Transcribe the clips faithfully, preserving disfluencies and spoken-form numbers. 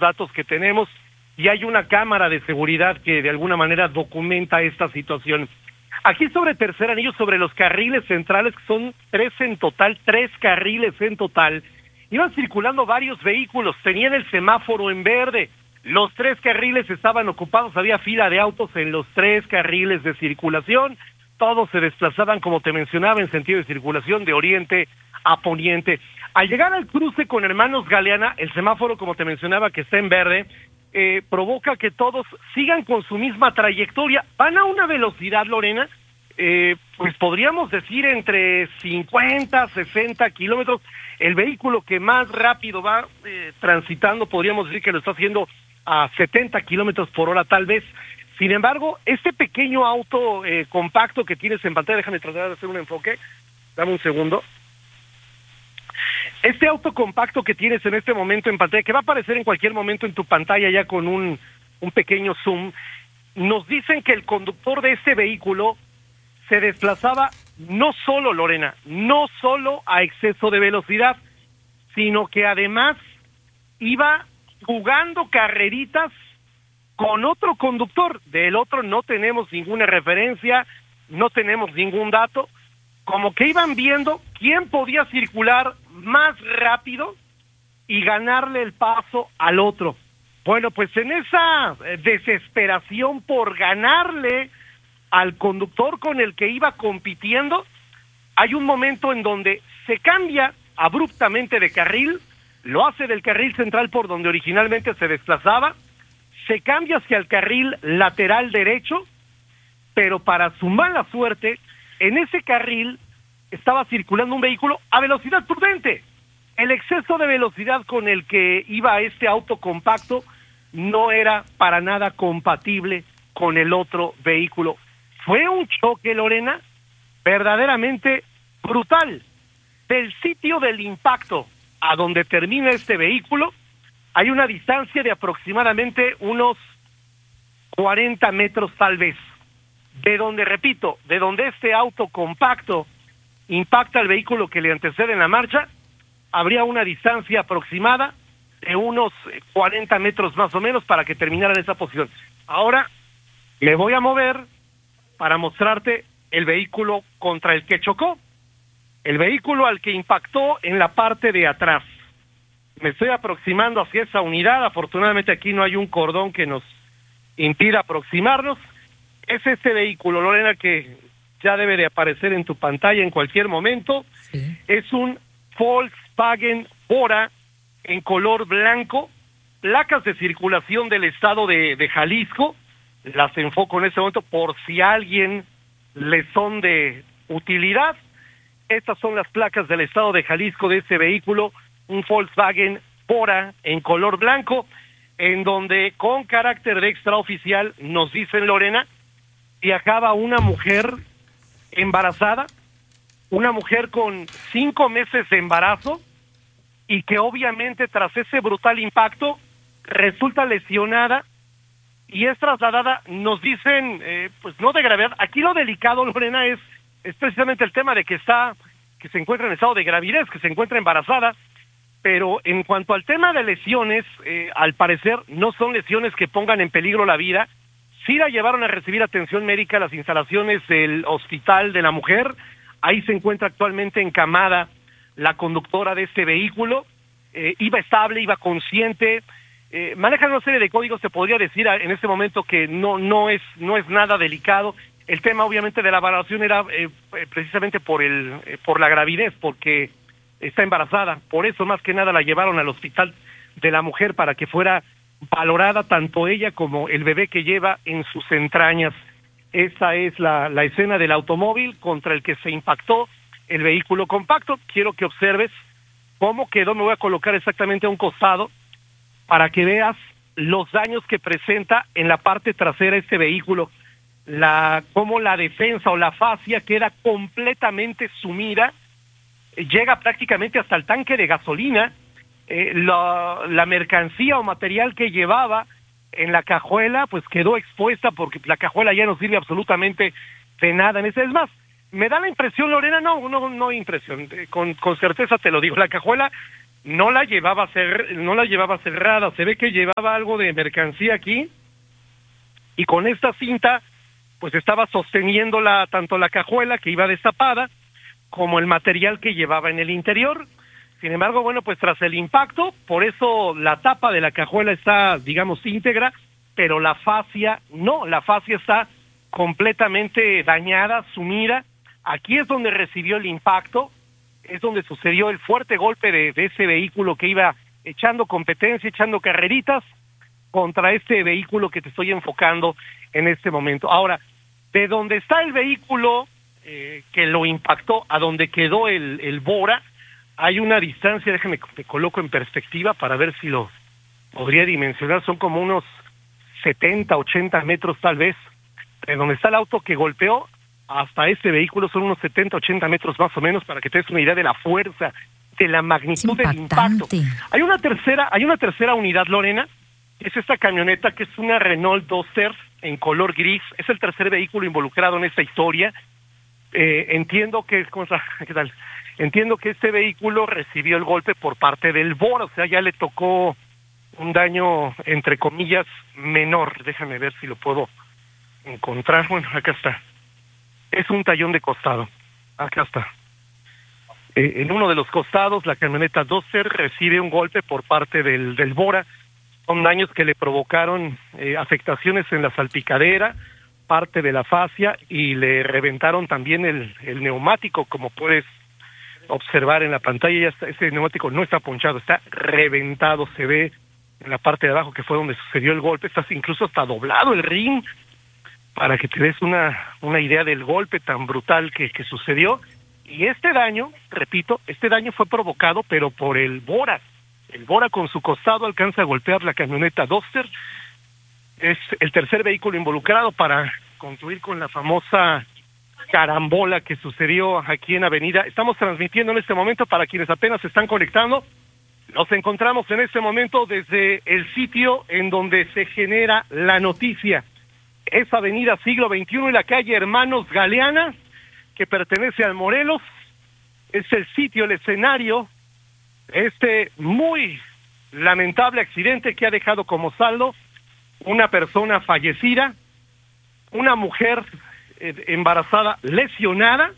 datos que tenemos y hay una cámara de seguridad que de alguna manera documenta esta situación. Aquí sobre Tercer Anillo, sobre los carriles centrales, que son tres en total, tres carriles en total, iban circulando varios vehículos, tenían el semáforo en verde, los tres carriles estaban ocupados, había fila de autos en los tres carriles de circulación, todos se desplazaban, como te mencionaba, en sentido de circulación de oriente a poniente. Al llegar al cruce con Hermanos Galeana, el semáforo, como te mencionaba, que está en verde, eh, provoca que todos sigan con su misma trayectoria. Van a una velocidad, Lorena, eh, pues podríamos decir entre cincuenta, sesenta kilómetros. El vehículo que más rápido va eh, transitando, podríamos decir que lo está haciendo a setenta kilómetros por hora tal vez. Sin embargo, este pequeño auto eh, compacto que tienes en pantalla, déjame tratar de hacer un enfoque, dame un segundo. Este auto compacto que tienes en este momento en pantalla, que va a aparecer en cualquier momento en tu pantalla ya con un, un pequeño zoom, nos dicen que el conductor de este vehículo se desplazaba no solo, Lorena, no solo a exceso de velocidad, sino que además iba jugando carreritas con otro conductor. Del otro no tenemos ninguna referencia, no tenemos ningún dato, como que iban viendo quién podía circular más rápido y ganarle el paso al otro. Bueno, pues en esa desesperación por ganarle al conductor con el que iba compitiendo, hay un momento en donde se cambia abruptamente de carril, lo hace del carril central por donde originalmente se desplazaba, se cambia hacia el carril lateral derecho, pero para su mala suerte, en ese carril estaba circulando un vehículo a velocidad prudente. El exceso de velocidad con el que iba este auto compacto no era para nada compatible con el otro vehículo. Fue un choque, Lorena, verdaderamente brutal. Del sitio del impacto a donde termina este vehículo, hay una distancia de aproximadamente unos cuarenta metros tal vez. De donde, repito, de donde este auto compacto impacta al vehículo que le antecede en la marcha, habría una distancia aproximada de unos cuarenta metros más o menos para que terminara en esa posición. Ahora me voy a mover para mostrarte el vehículo contra el que chocó, el vehículo al que impactó en la parte de atrás. Me estoy aproximando hacia esa unidad, afortunadamente aquí no hay un cordón que nos impida aproximarnos. Es este vehículo, Lorena, que ya debe de aparecer en tu pantalla en cualquier momento. Sí. Es un Volkswagen Bora en color blanco, placas de circulación del estado de, de Jalisco. Las enfoco en este momento por si a alguien le son de utilidad. Estas son las placas del estado de Jalisco de ese vehículo, un Volkswagen Bora en color blanco, en donde con carácter de extraoficial nos dicen, Lorena, viajaba una mujer embarazada, una mujer con cinco meses de embarazo y que obviamente tras ese brutal impacto resulta lesionada y es trasladada, nos dicen, eh, pues no de gravedad. Aquí lo delicado, Lorena, es, es precisamente el tema de que está, que se encuentra en estado de gravidez, que se encuentra embarazada, pero en cuanto al tema de lesiones, eh, al parecer no son lesiones que pongan en peligro la vida. Sí la llevaron a recibir atención médica a las instalaciones del Hospital de la Mujer. Ahí se encuentra actualmente encamada la conductora de este vehículo. Eh, iba estable, iba consciente. Eh, manejan una serie de códigos, se podría decir en este momento que no no es no es nada delicado. El tema obviamente de la valoración era eh, precisamente por el eh, por la gravidez, porque está embarazada. Por eso más que nada la llevaron al Hospital de la Mujer para que fuera valorada tanto ella como el bebé que lleva en sus entrañas. Esa es la, la escena del automóvil contra el que se impactó el vehículo compacto. Quiero que observes cómo quedó. Me voy a colocar exactamente a un costado para que veas los daños que presenta en la parte trasera este vehículo, la cómo la defensa o la fascia queda completamente sumida, llega prácticamente hasta el tanque de gasolina. Eh, la, la mercancía o material que llevaba en la cajuela pues quedó expuesta porque la cajuela ya no sirve absolutamente de nada en ese. Es más, me da la impresión, Lorena, no, no, no impresión, con, con certeza te lo digo, la cajuela no la llevaba cer no la llevaba cerrada, se ve que llevaba algo de mercancía aquí, y con esta cinta pues estaba sosteniéndola tanto la cajuela que iba destapada como el material que llevaba en el interior. Sin embargo, bueno, pues tras el impacto, por eso la tapa de la cajuela está, digamos, íntegra, pero la fascia no, la fascia está completamente dañada, sumida. Aquí es donde recibió el impacto, es donde sucedió el fuerte golpe de, de ese vehículo que iba echando competencia, echando carreritas contra este vehículo que te estoy enfocando en este momento. Ahora, de donde está el vehículo eh, que lo impactó a donde quedó el, el Bora, hay una distancia, déjame te coloco en perspectiva para ver si lo podría dimensionar, son como unos setenta, ochenta metros tal vez, de donde está el auto que golpeó hasta este vehículo son unos setenta, ochenta metros más o menos, para que te des una idea de la fuerza, de la magnitud del impacto. Hay una tercera, hay una tercera unidad, Lorena, es esta camioneta que es una Renault Duster en color gris, es el tercer vehículo involucrado en esta historia. Eh, entiendo que, ¿cómo está? ¿Qué tal? Entiendo que este vehículo recibió el golpe por parte del Bora, o sea, ya le tocó un daño, entre comillas, menor. Déjame ver si lo puedo encontrar. Bueno, acá está. Es un tallón de costado. Acá está. Eh, en uno de los costados, la camioneta Duster recibe un golpe por parte del, del Bora. Son daños que le provocaron eh, afectaciones en la salpicadera, parte de la fascia, y le reventaron también el, el neumático, como puedes observar en la pantalla. Ya está, ese neumático no está ponchado, está reventado, se ve en la parte de abajo que fue donde sucedió el golpe, está incluso hasta doblado el rin, para que te des una, una idea del golpe tan brutal que, que sucedió. Y este daño, repito, este daño fue provocado, pero por el Bora. El Bora con su costado alcanza a golpear la camioneta Duster. Es el tercer vehículo involucrado para concluir con la famosa carambola que sucedió aquí en Avenida. Estamos transmitiendo en este momento para quienes apenas se están conectando. Nos encontramos en este momento desde el sitio en donde se genera la noticia. Es Avenida Siglo veintiuno y la calle Hermanos Galeana, que pertenece al Morelos. Es el sitio, el escenario, este muy lamentable accidente que ha dejado como saldo una persona fallecida, una mujer eh, embarazada lesionada,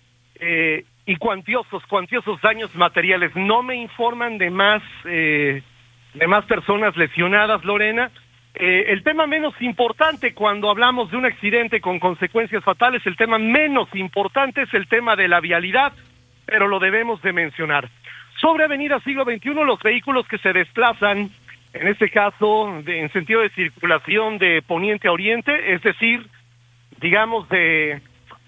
eh, y cuantiosos, cuantiosos daños materiales. No me informan de más, eh, de más personas lesionadas, Lorena. Eh, el tema menos importante cuando hablamos de un accidente con consecuencias fatales, el tema menos importante es el tema de la vialidad, pero lo debemos de mencionar. Sobre Avenida Siglo veintiuno, los vehículos que se desplazan, en este caso, de, en sentido de circulación de poniente a oriente, es decir, digamos de,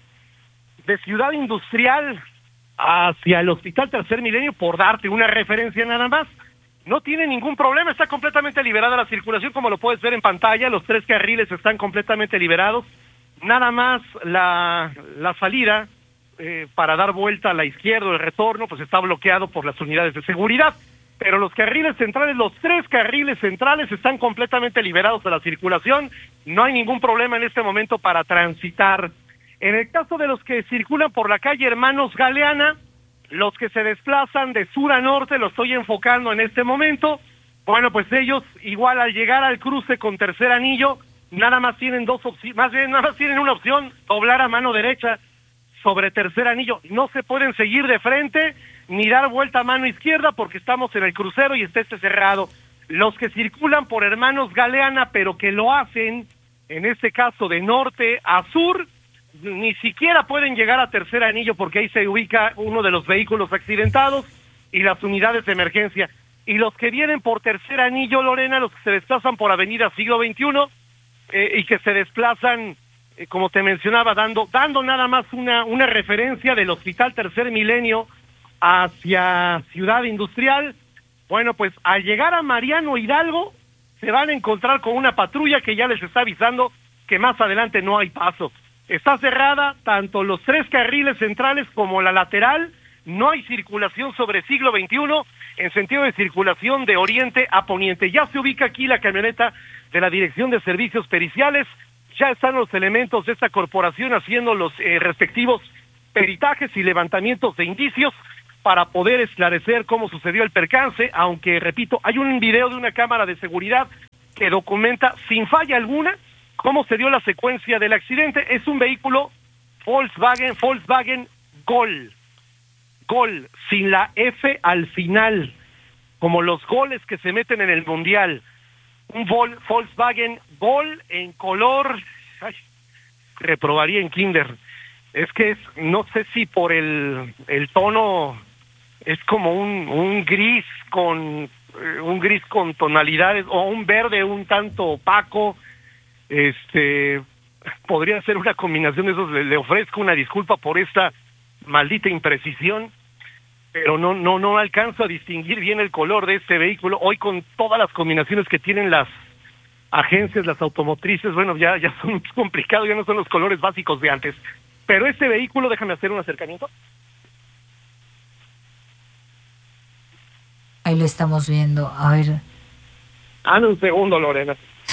de Ciudad Industrial hacia el Hospital Tercer Milenio, por darte una referencia nada más, no tiene ningún problema, está completamente liberada la circulación, como lo puedes ver en pantalla, los tres carriles están completamente liberados, nada más la, la salida eh, para dar vuelta a la izquierda, el retorno, pues está bloqueado por las unidades de seguridad, pero los carriles centrales, los tres carriles centrales están completamente liberados de la circulación, no hay ningún problema en este momento para transitar. En el caso de los que circulan por la calle Hermanos Galeana, los que se desplazan de sur a norte, lo estoy enfocando en este momento, bueno, pues ellos igual al llegar al cruce con Tercer Anillo, nada más tienen dos opciones, más bien nada más tienen una opción, doblar a mano derecha sobre Tercer Anillo, no se pueden seguir de frente, ni dar vuelta a mano izquierda porque estamos en el crucero y está este cerrado. Los que circulan por Hermanos Galeana, pero que lo hacen, en este caso de norte a sur, ni siquiera pueden llegar a Tercer Anillo porque ahí se ubica uno de los vehículos accidentados y las unidades de emergencia. Y los que vienen por Tercer Anillo, Lorena, los que se desplazan por Avenida Siglo veintiuno eh, y que se desplazan, eh, como te mencionaba, dando dando nada más una, una referencia del Hospital Tercer Milenio hacia Ciudad Industrial, bueno, pues al llegar a Mariano Hidalgo se van a encontrar con una patrulla que ya les está avisando que más adelante no hay paso. Está cerrada tanto los tres carriles centrales como la lateral, no hay circulación sobre Siglo veintiuno en sentido de circulación de oriente a poniente. Ya se ubica aquí la camioneta de la Dirección de Servicios Periciales, ya están los elementos de esta corporación haciendo los eh, respectivos peritajes y levantamientos de indicios para poder esclarecer cómo sucedió el percance, aunque, repito, hay un video de una cámara de seguridad que documenta sin falla alguna cómo se dio la secuencia del accidente. Es un vehículo Volkswagen, Volkswagen Gol, Gol, sin la F al final, como los goles que se meten en el Mundial. Un Vol, Volkswagen Gol en color, ay, reprobaría en kinder. Es que es, no sé si por el, el tono, es como un, un gris con un gris con tonalidades, o un verde un tanto opaco. Este podría ser una combinación de esos. Le, le ofrezco una disculpa por esta maldita imprecisión, pero no no no alcanzo a distinguir bien el color de este vehículo hoy, con todas las combinaciones que tienen las agencias, las automotrices. Bueno, ya ya son complicados, ya no son los colores básicos de antes. Pero este vehículo, déjame hacer un acercamiento. Ahí lo estamos viendo, a ver. Ah, no, un segundo, Lorena.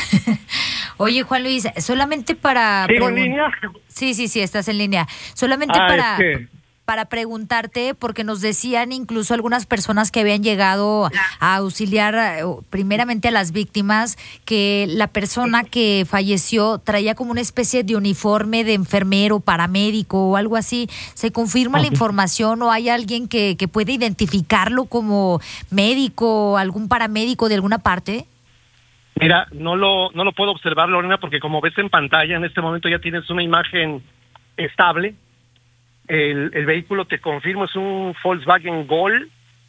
Oye, Juan Luis, solamente para... ¿Sigo en línea? Sí, sí, sí, estás en línea. Solamente ah, para... Es que... para preguntarte, porque nos decían incluso algunas personas que habían llegado a auxiliar primeramente a las víctimas, que la persona que falleció traía como una especie de uniforme de enfermero, paramédico o algo así. ¿Se confirma la información o hay alguien que, que puede identificarlo como médico, algún paramédico de alguna parte? Mira, no lo no lo puedo observar, Lorena, porque como ves en pantalla, en este momento ya tienes una imagen estable. El, el vehículo, te confirmo, es un Volkswagen Gol,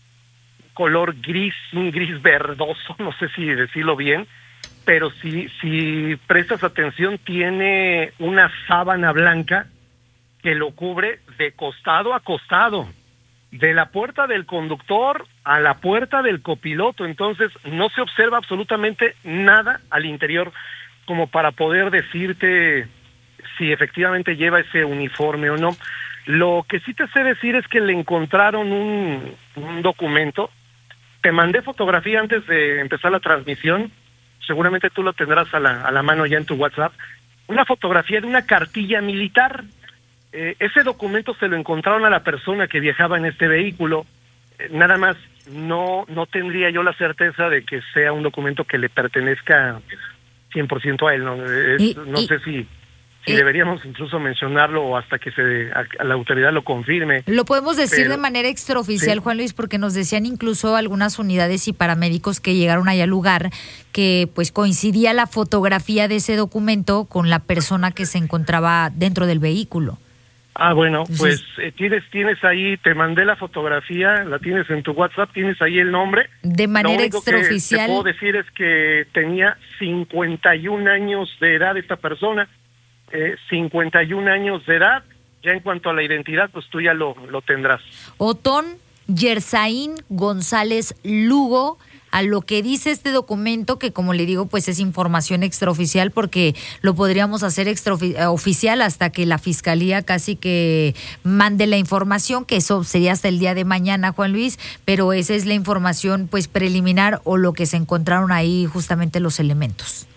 color gris, un gris verdoso, no sé si decirlo bien, pero si, si prestas atención, tiene una sábana blanca que lo cubre de costado a costado, de la puerta del conductor a la puerta del copiloto. Entonces no se observa absolutamente nada al interior como para poder decirte si efectivamente lleva ese uniforme o no. Lo que sí te sé decir es que le encontraron un, un documento. Te mandé fotografía antes de empezar la transmisión. Seguramente tú lo tendrás a la, a la mano ya en tu WhatsApp. Una fotografía de una cartilla militar. Eh, ese documento se lo encontraron a la persona que viajaba en este vehículo. Eh, nada más, no, no tendría yo la certeza de que sea un documento que le pertenezca cien por ciento a él. No, es, y, no y... sé si... Y deberíamos incluso mencionarlo o hasta que se a, a la autoridad lo confirme. Lo podemos decir pero, de manera extraoficial, ¿sí? Juan Luis, porque nos decían incluso algunas unidades y paramédicos que llegaron allá al lugar que pues coincidía la fotografía de ese documento con la persona que se encontraba dentro del vehículo. Ah, bueno, Entonces, pues eh, tienes tienes ahí, te mandé la fotografía, la tienes en tu WhatsApp, tienes ahí el nombre. De manera Lo único extraoficial. que te puedo decir es que tenía cincuenta y un años de edad esta persona. Eh, cincuenta y un años de edad. Ya en cuanto a la identidad, pues tú ya lo, lo tendrás. Otón Yersaín González Lugo, a lo que dice este documento, que como le digo, pues es información extraoficial, porque lo podríamos hacer extraoficial hasta que la fiscalía casi que mande la información, que eso sería hasta el día de mañana, Juan Luis, pero esa es la información pues preliminar o lo que se encontraron ahí justamente los elementos.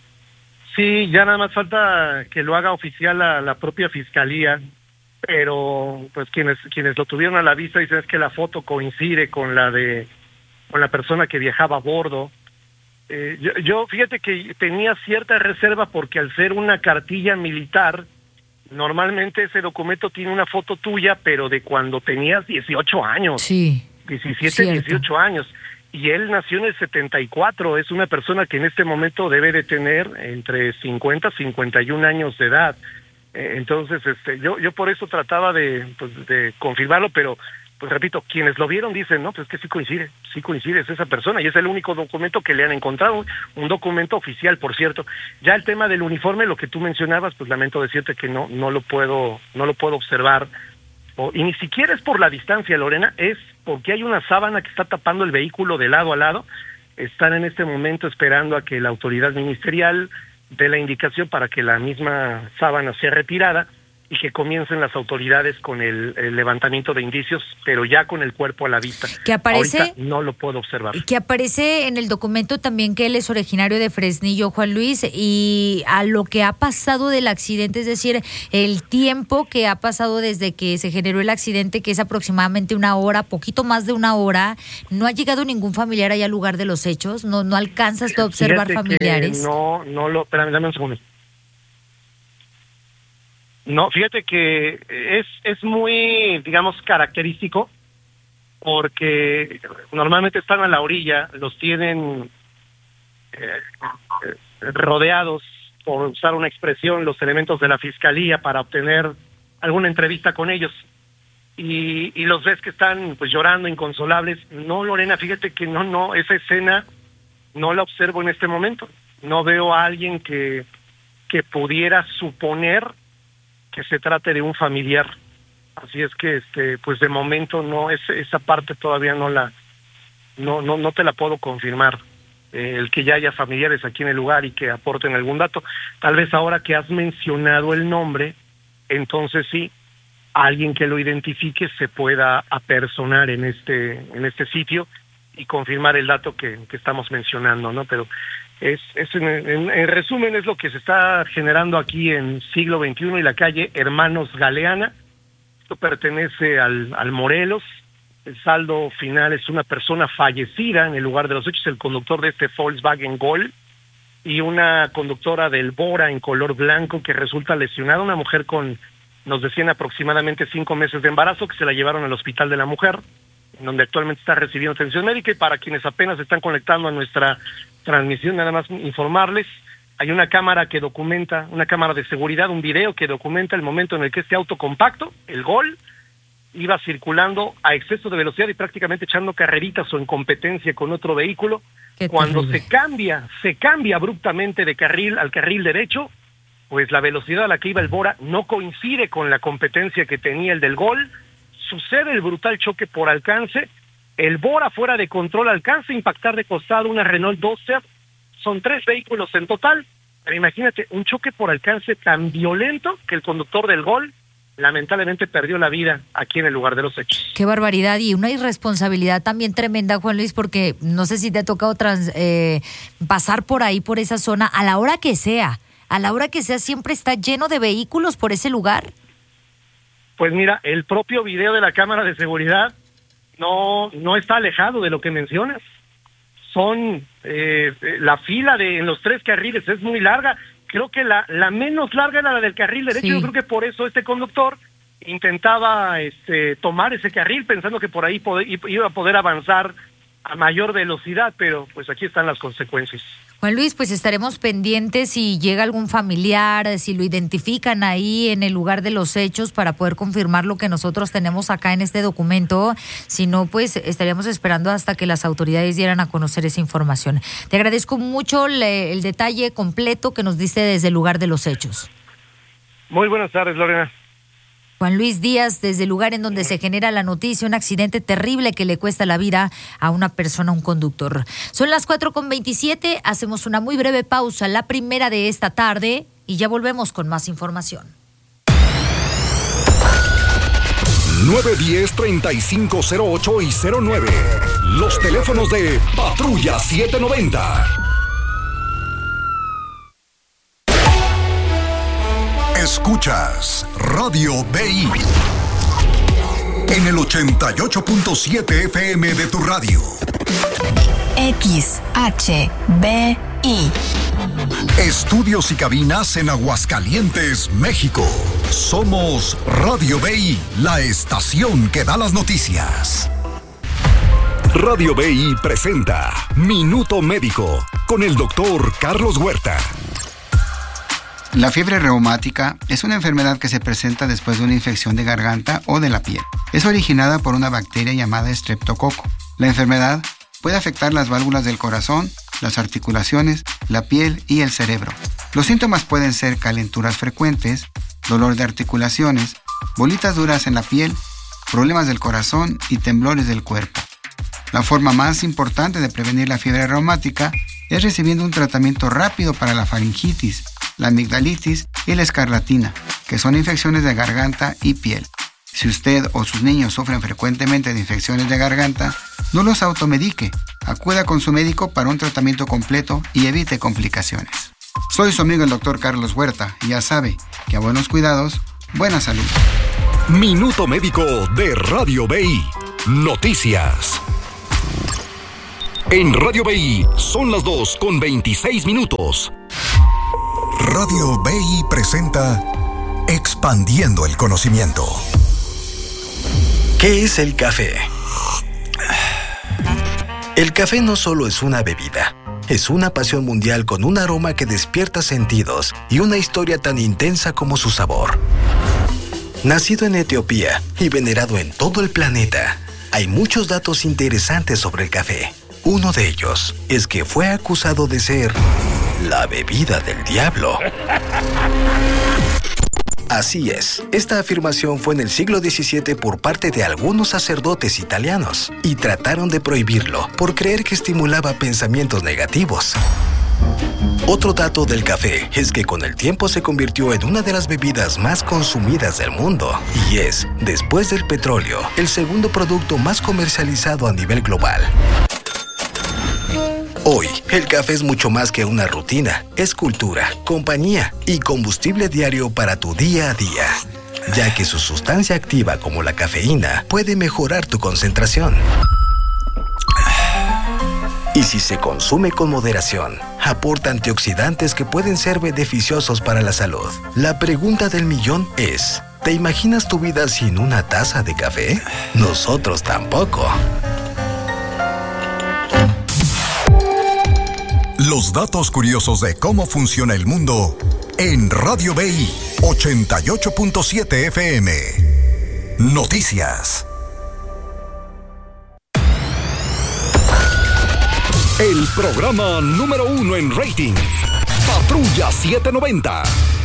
Sí, ya nada más falta que lo haga oficial la, la propia fiscalía, pero pues quienes quienes lo tuvieron a la vista dicen es que la foto coincide con la de con la persona que viajaba a bordo. Eh, yo, yo fíjate que tenía cierta reserva porque al ser una cartilla militar, normalmente ese documento tiene una foto tuya, pero de cuando tenías dieciocho años. Sí. diecisiete, cierto. dieciocho años. Y él nació en el setenta y cuatro, es una persona que en este momento debe de tener entre cincuenta y cincuenta y un años de edad. Eh, entonces, este, yo yo por eso trataba de, pues, de confirmarlo, pero, pues repito, quienes lo vieron dicen, no, pues es que sí coincide, sí coincide, es esa persona, y es el único documento que le han encontrado, un documento oficial, por cierto. Ya el tema del uniforme, lo que tú mencionabas, pues lamento decirte que no, no lo puedo, no lo puedo observar. O, y ni siquiera es por la distancia, Lorena, es porque hay una sábana que está tapando el vehículo de lado a lado. Están en este momento esperando a que la autoridad ministerial dé la indicación para que la misma sábana sea retirada, y que comiencen las autoridades con el, el levantamiento de indicios, pero ya con el cuerpo a la vista. Que aparece, ahorita no lo puedo observar. Que aparece en el documento también que él es originario de Fresnillo, Juan Luis, y a lo que ha pasado del accidente, es decir, el tiempo que ha pasado desde que se generó el accidente, que es aproximadamente una hora, poquito más de una hora, no ha llegado ningún familiar allá al lugar de los hechos, no, no alcanzas a observar Fíjate familiares. Que no, no lo, espérame, dame un segundo. No, fíjate que es, es muy, digamos, característico, porque normalmente están a la orilla, los tienen eh, rodeados, por usar una expresión, los elementos de la fiscalía para obtener alguna entrevista con ellos, y, y los ves que están pues llorando, inconsolables. No, Lorena, fíjate que no, no, esa escena no la observo en este momento. No veo a alguien que, que pudiera suponer que se trate de un familiar. Así es que este pues de momento no, es, esa parte todavía no la no no no te la puedo confirmar, eh, el que ya haya familiares aquí en el lugar y que aporten algún dato. Tal vez ahora que has mencionado el nombre, entonces sí, alguien que lo identifique se pueda apersonar en este en este sitio y confirmar el dato que, que estamos mencionando, ¿no? Pero Es, es en, en, en resumen es lo que se está generando aquí en Siglo veintiuno y la calle Hermanos Galeana. Esto pertenece al, al Morelos. El saldo final es una persona fallecida en el lugar de los hechos, el conductor de este Volkswagen Gol, y una conductora del Bora en color blanco que resulta lesionada, una mujer con, nos decían, aproximadamente cinco meses de embarazo, que se la llevaron al Hospital de la Mujer, donde actualmente está recibiendo atención médica. Y para quienes apenas se están conectando a nuestra transmisión, nada más informarles, hay una cámara que documenta, una cámara de seguridad, un video que documenta el momento en el que este auto compacto, el Gol, iba circulando a exceso de velocidad y prácticamente echando carreritas o en competencia con otro vehículo. Qué Cuando terrible. se cambia, se cambia abruptamente de carril al carril derecho, pues la velocidad a la que iba el Bora no coincide con la competencia que tenía el del Gol. Sucede el brutal choque por alcance. El Bora, fuera de control, alcanza a impactar de costado una Renault Duster. Son tres vehículos en total, pero imagínate, un choque por alcance tan violento que el conductor del Gol lamentablemente perdió la vida aquí en el lugar de los hechos. Qué barbaridad, y una irresponsabilidad también tremenda, Juan Luis, porque no sé si te ha tocado trans, eh, pasar por ahí, por esa zona, a la hora que sea, a la hora que sea siempre está lleno de vehículos por ese lugar. Pues mira, el propio video de la cámara de seguridad no no está alejado de lo que mencionas. Son eh, la fila de en los tres carriles es muy larga. Creo que la la menos larga era la del carril derecho. Sí. Yo creo que por eso este conductor intentaba este tomar ese carril pensando que por ahí poder, iba a poder avanzar a mayor velocidad, pero pues aquí están las consecuencias. Juan Luis, pues estaremos pendientes si llega algún familiar, si lo identifican ahí en el lugar de los hechos para poder confirmar lo que nosotros tenemos acá en este documento. Si no, pues estaríamos esperando hasta que las autoridades dieran a conocer esa información. Te agradezco mucho el, el detalle completo que nos diste desde el lugar de los hechos. Muy buenas tardes, Lorena. Juan Luis Díaz, desde el lugar en donde se genera la noticia, un accidente terrible que le cuesta la vida a una persona, un conductor. Son las cuatro con veintisiete, hacemos una muy breve pausa, la primera de esta tarde, y ya volvemos con más información. nueve diez, treinta y cinco cero ocho y cero nueve. Los teléfonos de Patrulla setecientos noventa. Escuchas Radio B I en el ochenta y ocho punto siete F M de tu radio. X H B I. Estudios y cabinas en Aguascalientes, México. Somos Radio B I, la estación que da las noticias. Radio B I presenta Minuto Médico con el doctor Carlos Huerta. La fiebre reumática es una enfermedad que se presenta después de una infección de garganta o de la piel. Es originada por una bacteria llamada estreptococo. La enfermedad puede afectar las válvulas del corazón, las articulaciones, la piel y el cerebro. Los síntomas pueden ser calenturas frecuentes, dolor de articulaciones, bolitas duras en la piel, problemas del corazón y temblores del cuerpo. La forma más importante de prevenir la fiebre reumática es recibiendo un tratamiento rápido para la faringitis, la amigdalitis y la escarlatina. que son infecciones de garganta y piel. Si usted o sus niños sufren frecuentemente de infecciones de garganta, no los automedique. Acuda con su médico para un tratamiento completo y evite complicaciones. Soy su amigo el doctor Carlos Huerta y ya sabe que a buenos cuidados, buena salud. Minuto Médico de Radio B I. Noticias. En Radio B I son las dos con veintiséis minutos. Radio B I presenta Expandiendo el Conocimiento. ¿Qué es el café? El café no solo es una bebida, es una pasión mundial con un aroma que despierta sentidos y una historia tan intensa como su sabor. Nacido en Etiopía y venerado en todo el planeta, hay muchos datos interesantes sobre el café. Uno de ellos es que fue acusado de ser la bebida del diablo. Así es, esta afirmación fue en el siglo diecisiete por parte de algunos sacerdotes italianos y trataron de prohibirlo por creer que estimulaba pensamientos negativos. Otro dato del café es que con el tiempo se convirtió en una de las bebidas más consumidas del mundo y es, después del petróleo, el segundo producto más comercializado a nivel global. Hoy, el café es mucho más que una rutina, es cultura, compañía y combustible diario para tu día a día, ya que su sustancia activa como la cafeína puede mejorar tu concentración. Y si se consume con moderación, aporta antioxidantes que pueden ser beneficiosos para la salud. La pregunta del millón es, ¿te imaginas tu vida sin una taza de café? Nosotros tampoco. Los datos curiosos de cómo funciona el mundo en Radio B I ochenta y ocho punto siete F M. Noticias. El programa número uno en rating. Patrulla setecientos noventa.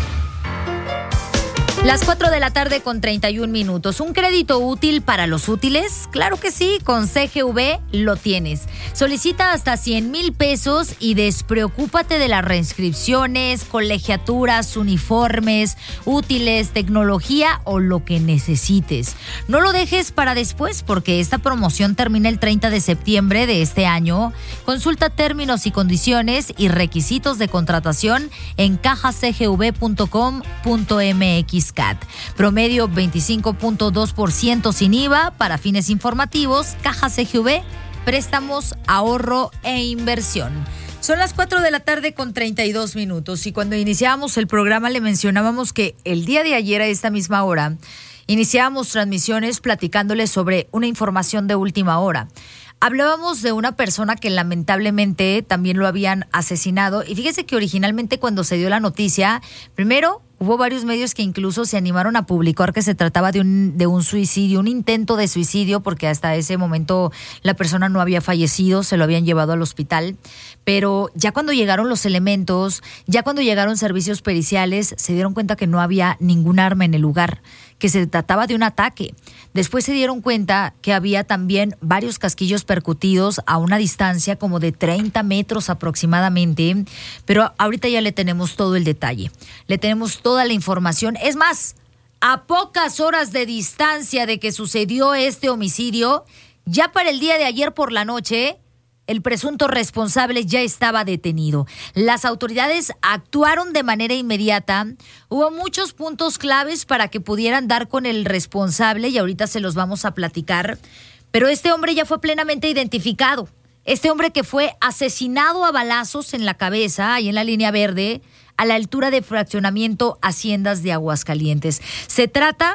Las cuatro de la tarde con treinta y un minutos. ¿Un crédito útil para los útiles? Claro que sí, con C G V lo tienes. Solicita hasta cien mil pesos y despreocúpate de las reinscripciones, colegiaturas, uniformes, útiles, tecnología o lo que necesites. No lo dejes para después porque esta promoción termina el treinta de septiembre de este año. Consulta términos y condiciones y requisitos de contratación en caja c g v punto com punto m x. Promedio veinticinco punto dos por ciento sin I V A para fines informativos. Caja C G V, préstamos, ahorro e inversión. Son las cuatro de la tarde con treinta y dos minutos y cuando iniciábamos el programa le mencionábamos que el día de ayer a esta misma hora iniciábamos transmisiones platicándoles sobre una información de última hora. Hablábamos de una persona que lamentablemente también lo habían asesinado y fíjese que originalmente cuando se dio la noticia, primero hubo varios medios que incluso se animaron a publicar que se trataba de un, de un suicidio, un intento de suicidio, porque hasta ese momento la persona no había fallecido, se lo habían llevado al hospital. Pero ya cuando llegaron los elementos, ya cuando llegaron servicios periciales, se dieron cuenta que no había ningún arma en el lugar, que se trataba de un ataque. Después se dieron cuenta que había también varios casquillos percutidos a una distancia como de treinta metros aproximadamente, pero ahorita ya le tenemos todo el detalle, le tenemos toda la información. Es más, a pocas horas de distancia de que sucedió este homicidio, ya para el día de ayer por la noche, el presunto responsable ya estaba detenido. Las autoridades actuaron de manera inmediata. Hubo muchos puntos claves para que pudieran dar con el responsable y ahorita se los vamos a platicar. Pero este hombre ya fue plenamente identificado. Este hombre que fue asesinado a balazos en la cabeza, ahí en la línea verde, a la altura de fraccionamiento Haciendas de Aguascalientes. Se trata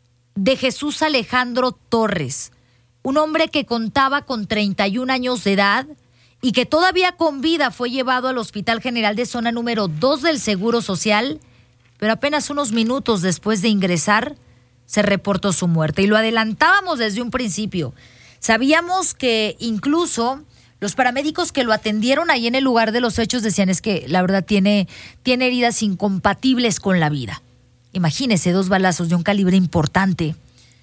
de Jesús Alejandro Torres, un hombre que contaba con treinta y un años de edad y que todavía con vida fue llevado al Hospital General de Zona número dos del Seguro Social, pero apenas unos minutos después de ingresar se reportó su muerte. Y lo adelantábamos desde un principio. Sabíamos que incluso los paramédicos que lo atendieron ahí en el lugar de los hechos decían es que la verdad tiene, tiene heridas incompatibles con la vida. Imagínese, dos balazos de un calibre importante.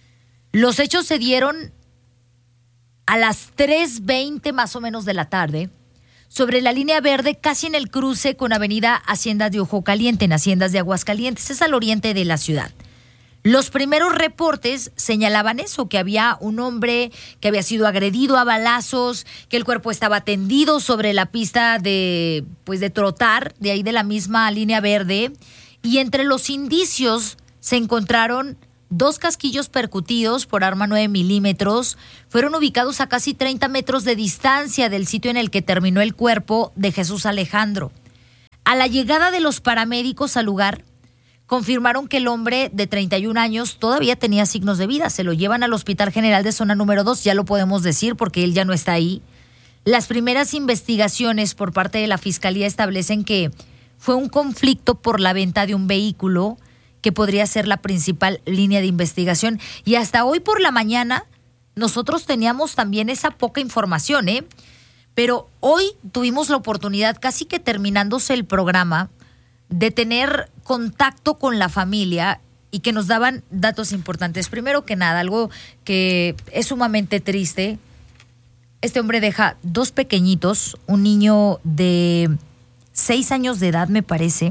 Los hechos se dieron a las tres veinte más o menos de la tarde. sobre la línea verde, casi en el cruce con Avenida Haciendas de Ojo Caliente, en Haciendas de Aguascalientes, es al oriente de la ciudad. Los primeros reportes señalaban eso, que había un hombre que había sido agredido a balazos, que el cuerpo estaba tendido sobre la pista de, pues de trotar, de ahí de la misma línea verde, y entre los indicios se encontraron dos casquillos percutidos por arma nueve milímetros, fueron ubicados a casi treinta metros de distancia del sitio en el que terminó el cuerpo de Jesús Alejandro. A la llegada de los paramédicos al lugar, confirmaron que el hombre de treinta y un años todavía tenía signos de vida. Se lo llevan al Hospital General de Zona número dos, ya lo podemos decir porque él ya no está ahí. Las primeras investigaciones por parte de la Fiscalía establecen que fue un conflicto por la venta de un vehículo que podría ser la principal línea de investigación. Y hasta hoy por la mañana nosotros teníamos también esa poca información, ¿eh? Pero hoy tuvimos la oportunidad, casi que terminándose el programa, de tener contacto con la familia y que nos daban datos importantes. Primero que nada, algo que es sumamente triste. Este hombre deja dos pequeñitos, un niño de seis años de edad, me parece,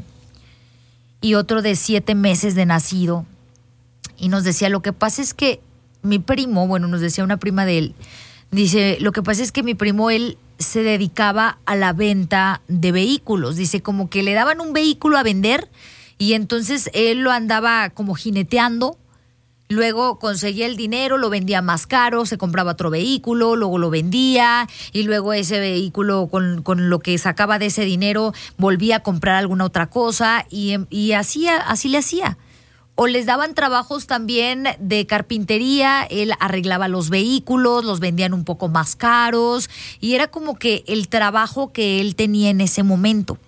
y otro de siete meses de nacido. Y nos decía, lo que pasa es que mi primo, bueno, nos decía una prima de él, dice, lo que pasa es que mi primo, él se dedicaba a la venta de vehículos. Dice, como que le daban un vehículo a vender y entonces él lo andaba como jineteando, luego conseguía el dinero, lo vendía más caro, se compraba otro vehículo, luego lo vendía y luego ese vehículo con, con lo que sacaba de ese dinero volvía a comprar alguna otra cosa y, y así, así le hacía. O les daban trabajos también de carpintería, él arreglaba los vehículos, los vendían un poco más caros y era como que el trabajo que él tenía en ese momento.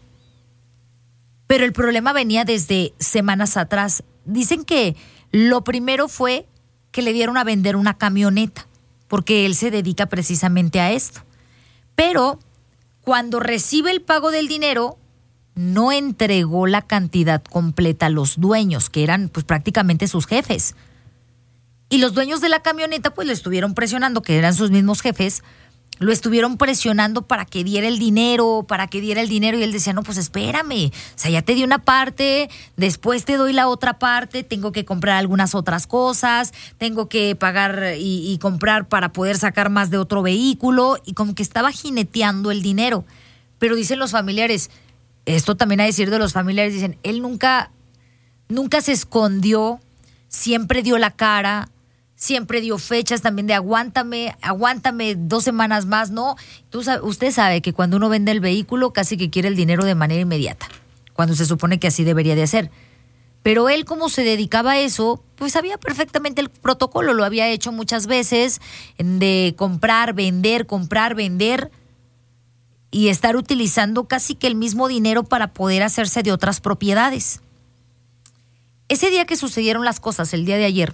Pero el problema venía desde semanas atrás. Dicen que lo primero fue que le dieron a vender una camioneta, porque él se dedica precisamente a esto. Pero cuando recibe el pago del dinero, no entregó la cantidad completa a los dueños, que eran pues prácticamente sus jefes. Y los dueños de la camioneta pues le estuvieron presionando, que eran sus mismos jefes, lo estuvieron presionando para que diera el dinero, para que diera el dinero, y él decía, no, pues espérame, o sea, ya te di una parte, después te doy la otra parte, tengo que comprar algunas otras cosas, tengo que pagar y, y comprar para poder sacar más de otro vehículo, y como que estaba jineteando el dinero. Pero dicen los familiares, esto también a decir de los familiares, dicen, él nunca, nunca se escondió, siempre dio la cara, siempre dio fechas también de aguántame, aguántame dos semanas más, ¿no? Tú, usted sabe que cuando uno vende el vehículo casi que quiere el dinero de manera inmediata, cuando se supone que así debería de hacer. Pero él, como se dedicaba a eso, pues sabía perfectamente el protocolo, lo había hecho muchas veces, de comprar, vender, comprar, vender, y estar utilizando casi que el mismo dinero para poder hacerse de otras propiedades. Ese día que sucedieron las cosas, el día de ayer,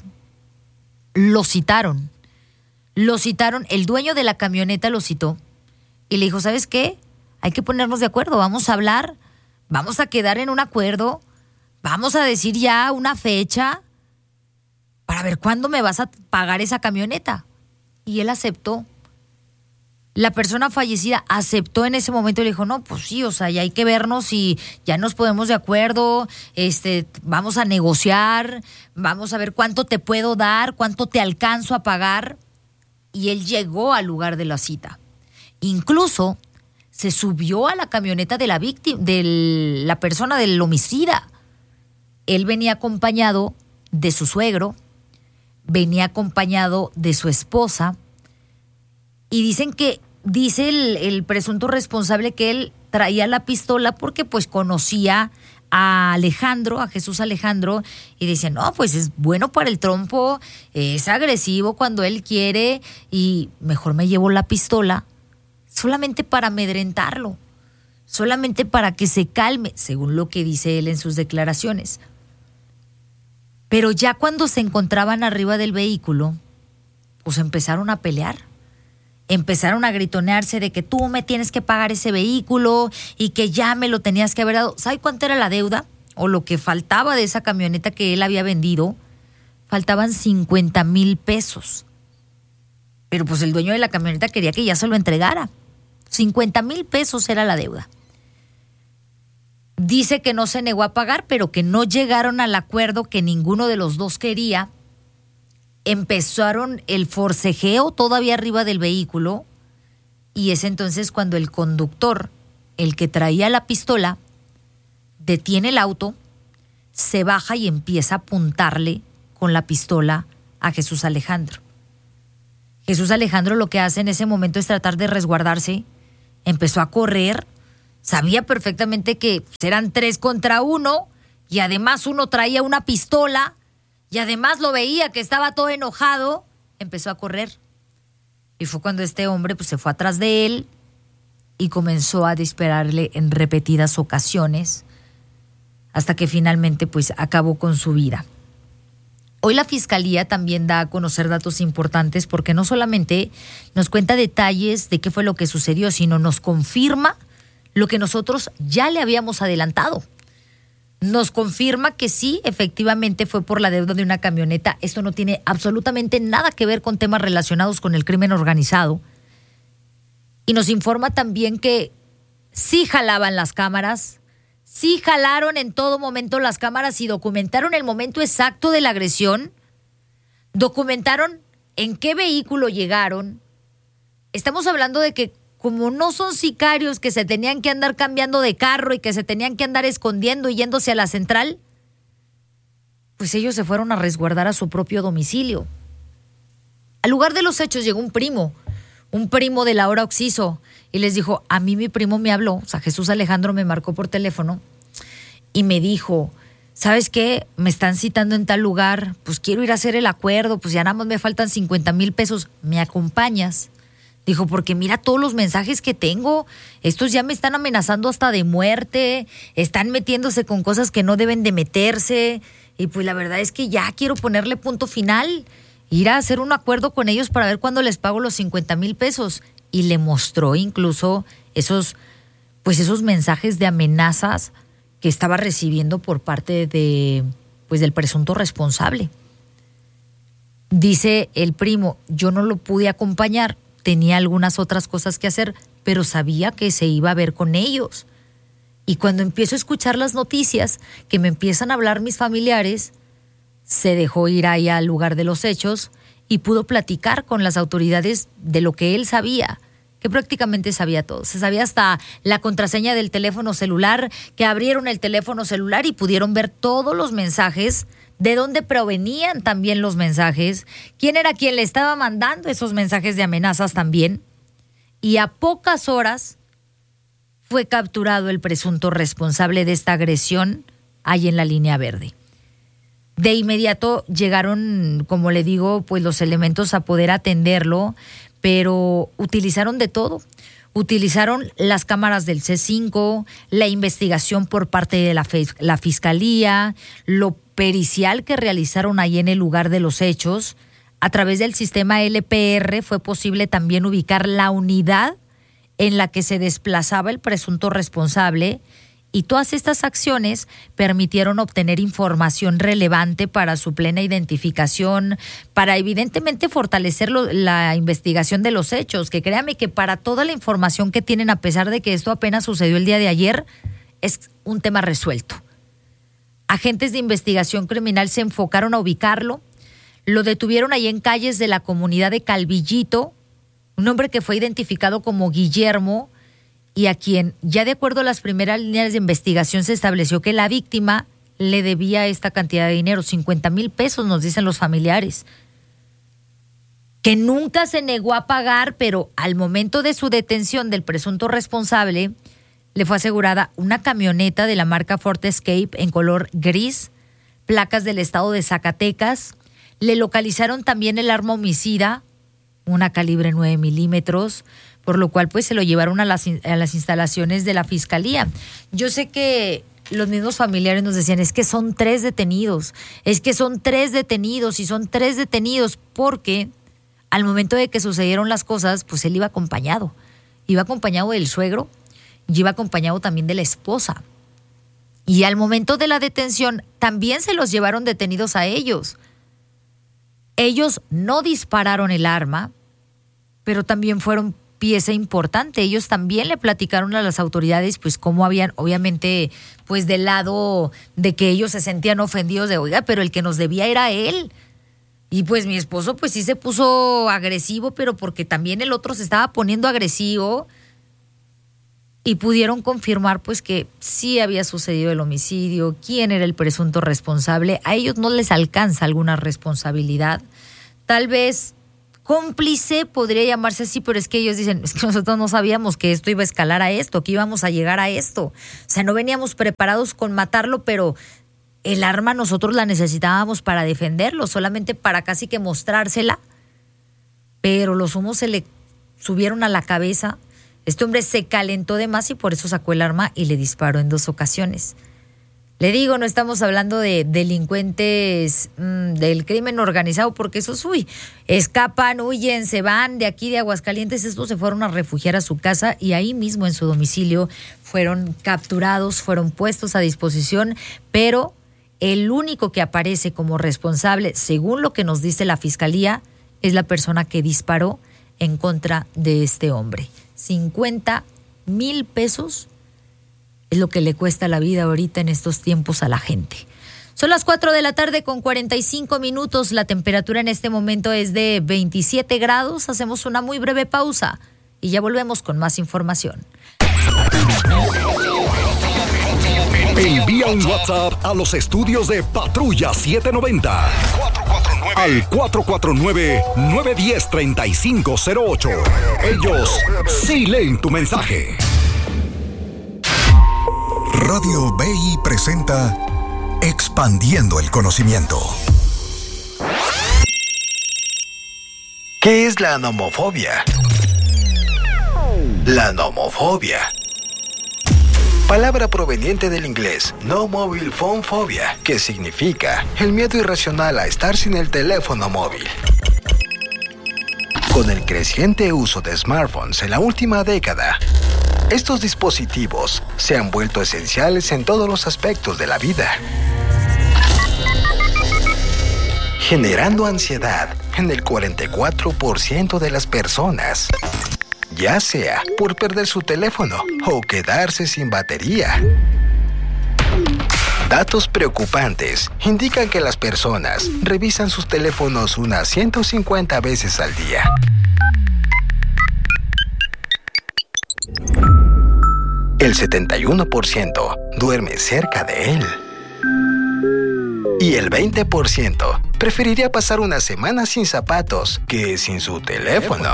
lo citaron. Lo citaron, el dueño de la camioneta lo citó y le dijo, ¿sabes qué? Hay que ponernos de acuerdo, vamos a hablar, vamos a quedar en un acuerdo, vamos a decir ya una fecha para ver cuándo me vas a pagar esa camioneta. Y él aceptó. La persona fallecida aceptó en ese momento y le dijo, no, pues sí, o sea, ya hay que vernos y ya nos ponemos de acuerdo, este, vamos a negociar, vamos a ver cuánto te puedo dar, cuánto te alcanzo a pagar. Y él llegó al lugar de la cita. Incluso se subió a la camioneta de la víctima, de la persona del homicida. Él venía acompañado de su suegro, venía acompañado de su esposa. Y dicen que, dice el, el presunto responsable que él traía la pistola porque pues conocía a Alejandro, a Jesús Alejandro, y decía, no, pues es bueno para el trompo, es agresivo cuando él quiere y mejor me llevo la pistola solamente para amedrentarlo, solamente para que se calme, según lo que dice él en sus declaraciones. Pero ya cuando se encontraban arriba del vehículo, pues empezaron a pelear. Empezaron a gritonearse de que tú me tienes que pagar ese vehículo y que ya me lo tenías que haber dado. ¿Sabe cuánto era la deuda? O lo que faltaba de esa camioneta que él había vendido. Faltaban cincuenta mil pesos. Pero pues el dueño de la camioneta quería que ya se lo entregara. O cincuenta mil pesos era la deuda. Dice que no se negó a pagar, pero que no llegaron al acuerdo que ninguno de los dos quería. Empezaron el forcejeo todavía arriba del vehículo y es entonces cuando el conductor, el que traía la pistola, detiene el auto, se baja y empieza a apuntarle con la pistola a Jesús Alejandro. Jesús Alejandro lo que hace en ese momento es tratar de resguardarse, empezó a correr, sabía perfectamente que eran tres contra uno y además uno traía una pistola y además lo veía que estaba todo enojado, empezó a correr. Y fue cuando este hombre pues, se fue atrás de él y comenzó a dispararle en repetidas ocasiones hasta que finalmente pues acabó con su vida. Hoy la Fiscalía también da a conocer datos importantes porque no solamente nos cuenta detalles de qué fue lo que sucedió, sino nos confirma lo que nosotros ya le habíamos adelantado. Nos confirma que sí, efectivamente fue por la deuda de una camioneta. Esto no tiene absolutamente nada que ver con temas relacionados con el crimen organizado. Y nos informa también que sí jalaban las cámaras, sí jalaron en todo momento las cámaras y documentaron el momento exacto de la agresión, documentaron en qué vehículo llegaron. Estamos hablando de que como no son sicarios que se tenían que andar cambiando de carro y que se tenían que andar escondiendo y yéndose a la central, pues ellos se fueron a resguardar a su propio domicilio. Al lugar de los hechos llegó un primo, un primo de Laura Oxiso, y les dijo, a mí mi primo me habló, o sea, Jesús Alejandro me marcó por teléfono y me dijo, ¿sabes qué? Me están citando en tal lugar, pues quiero ir a hacer el acuerdo, pues ya nada más me faltan cincuenta mil pesos, ¿me acompañas? Dijo, porque mira todos los mensajes que tengo, estos ya me están amenazando hasta de muerte, están metiéndose con cosas que no deben de meterse, y pues la verdad es que ya quiero ponerle punto final, ir a hacer un acuerdo con ellos para ver cuándo les pago los cincuenta mil pesos. Y le mostró incluso esos, pues esos mensajes de amenazas que estaba recibiendo por parte de, pues del presunto responsable. Dice el primo, yo no lo pude acompañar, tenía algunas otras cosas que hacer, pero sabía que se iba a ver con ellos. Y cuando empiezo a escuchar las noticias, que me empiezan a hablar mis familiares, se dejó ir ahí al lugar de los hechos y pudo platicar con las autoridades de lo que él sabía, que prácticamente sabía todo. Se sabía hasta la contraseña del teléfono celular, que abrieron el teléfono celular y pudieron ver todos los mensajes, de dónde provenían también los mensajes, quién era quien le estaba mandando esos mensajes de amenazas también. Y a pocas horas fue capturado el presunto responsable de esta agresión ahí en la línea verde. De inmediato llegaron, como le digo, pues los elementos a poder atenderlo, pero utilizaron de todo. Utilizaron las cámaras del C cinco, la investigación por parte de la, fe, la Fiscalía, lo pericial que realizaron ahí en el lugar de los hechos. A través del sistema L P R fue posible también ubicar la unidad en la que se desplazaba el presunto responsable, y todas estas acciones permitieron obtener información relevante para su plena identificación, para evidentemente fortalecer lo, la investigación de los hechos, que créame que para toda la información que tienen, a pesar de que esto apenas sucedió el día de ayer, es un tema resuelto. Agentes de investigación criminal se enfocaron a ubicarlo, lo detuvieron ahí en calles de la comunidad de Calvillito, un hombre que fue identificado como Guillermo, y a quien, ya de acuerdo a las primeras líneas de investigación, se estableció que la víctima le debía esta cantidad de dinero, cincuenta mil pesos, nos dicen los familiares, que nunca se negó a pagar, pero al momento de su detención del presunto responsable, le fue asegurada una camioneta de la marca Ford Escape en color gris, placas del estado de Zacatecas. Le localizaron también el arma homicida, una calibre nueve milímetros, por lo cual pues se lo llevaron a las, a las instalaciones de la Fiscalía. Yo sé que los mismos familiares nos decían, es que son tres detenidos, es que son tres detenidos y son tres detenidos porque al momento de que sucedieron las cosas, pues él iba acompañado, iba acompañado del suegro y iba acompañado también de la esposa. Y al momento de la detención también se los llevaron detenidos a ellos. Ellos no dispararon el arma, pero también fueron pieza importante. Ellos también le platicaron a las autoridades pues cómo habían, obviamente, pues del lado de que ellos se sentían ofendidos de, oiga, pero el que nos debía era él. Y pues mi esposo pues sí se puso agresivo, pero porque también el otro se estaba poniendo agresivo. Y pudieron confirmar pues que sí había sucedido el homicidio, quién era el presunto responsable. A ellos no les alcanza alguna responsabilidad. Tal vez cómplice podría llamarse así, pero es que ellos dicen, es que nosotros no sabíamos que esto iba a escalar a esto, que íbamos a llegar a esto. O sea, no veníamos preparados con matarlo, pero el arma nosotros la necesitábamos para defenderlo, solamente para casi que mostrársela. Pero los humos se le subieron a la cabeza. Este hombre se calentó de más y por eso sacó el arma y le disparó en dos ocasiones. Le digo, no estamos hablando de delincuentes mmm, del crimen organizado, porque esos, uy, escapan, huyen, se van de aquí de Aguascalientes. Estos se fueron a refugiar a su casa y ahí mismo en su domicilio fueron capturados, fueron puestos a disposición, pero el único que aparece como responsable, según lo que nos dice la fiscalía, es la persona que disparó en contra de este hombre. cincuenta mil pesos es lo que le cuesta la vida ahorita en estos tiempos a la gente. Son las cuatro de la tarde con cuarenta y cinco minutos. La temperatura en este momento es de veintisiete grados. Hacemos una muy breve pausa y ya volvemos con más información. Envía un WhatsApp a los estudios de Patrulla setecientos noventa al cuatro cuatro nueve, nueve uno cero, tres cinco cero ocho. Ellos sí leen tu mensaje. Radio B I presenta Expandiendo el Conocimiento. ¿Qué es la nomofobia? La nomofobia, palabra proveniente del inglés no mobile phone phobia, que significa el miedo irracional a estar sin el teléfono móvil. Con el creciente uso de smartphones en la última década, estos dispositivos se han vuelto esenciales en todos los aspectos de la vida, generando ansiedad en el cuarenta y cuatro por ciento de las personas, ya sea por perder su teléfono o quedarse sin batería. Datos preocupantes indican que las personas revisan sus teléfonos unas ciento cincuenta veces al día. El setenta y uno por ciento duerme cerca de él. Y el veinte por ciento preferiría pasar una semana sin zapatos que sin su teléfono.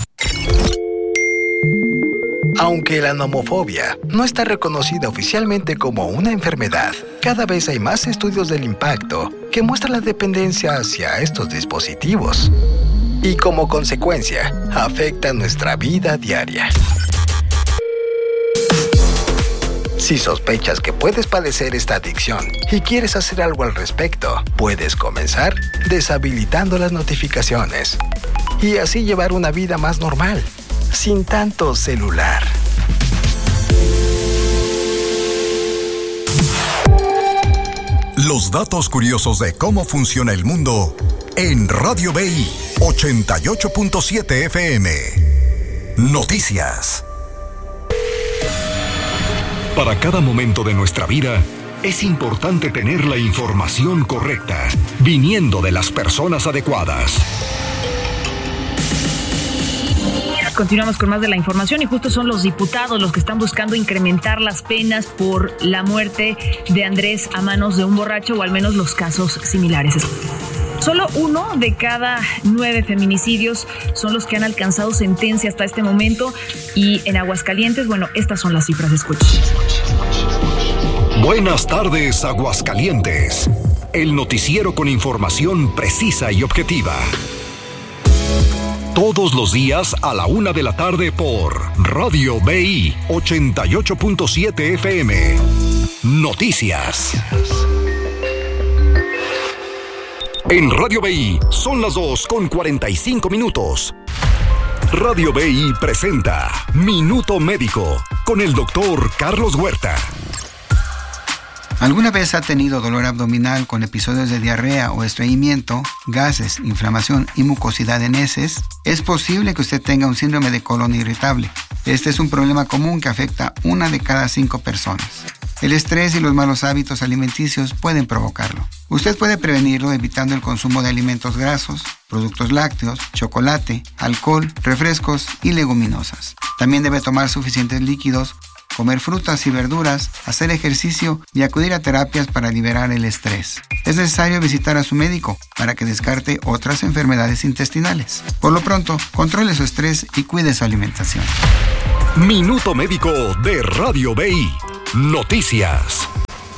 Aunque la nomofobia no está reconocida oficialmente como una enfermedad, cada vez hay más estudios del impacto que muestran la dependencia hacia estos dispositivos y como consecuencia afecta nuestra vida diaria. Si sospechas que puedes padecer esta adicción y quieres hacer algo al respecto, puedes comenzar deshabilitando las notificaciones y así llevar una vida más normal, sin tanto celular. Los datos curiosos de cómo funciona el mundo en Radio B I ochenta y ocho punto siete F M. Noticias. Para cada momento de nuestra vida, es importante tener la información correcta, viniendo de las personas adecuadas. Continuamos con más de la información y justo son los diputados los que están buscando incrementar las penas por la muerte de Andrés a manos de un borracho, o al menos los casos similares. Solo uno de cada nueve feminicidios son los que han alcanzado sentencia hasta este momento, y en Aguascalientes, bueno, estas son las cifras. Escuchen. Buenas tardes, Aguascalientes. El noticiero con información precisa y objetiva. Todos los días a la una de la tarde por Radio B I ochenta y ocho punto siete F M. Noticias. En Radio B I son las dos con cuarenta y cinco minutos. Radio B I presenta Minuto Médico con el doctor Carlos Huerta. ¿Alguna vez ha tenido dolor abdominal con episodios de diarrea o estreñimiento, gases, inflamación y mucosidad en heces? Es posible que usted tenga un síndrome de colon irritable. Este es un problema común que afecta a una de cada cinco personas. El estrés y los malos hábitos alimenticios pueden provocarlo. Usted puede prevenirlo evitando el consumo de alimentos grasos, productos lácteos, chocolate, alcohol, refrescos y leguminosas. También debe tomar suficientes líquidos, comer frutas y verduras, hacer ejercicio y acudir a terapias para liberar el estrés. Es necesario visitar a su médico para que descarte otras enfermedades intestinales. Por lo pronto, controle su estrés y cuide su alimentación. Minuto Médico de Radio B I. Noticias.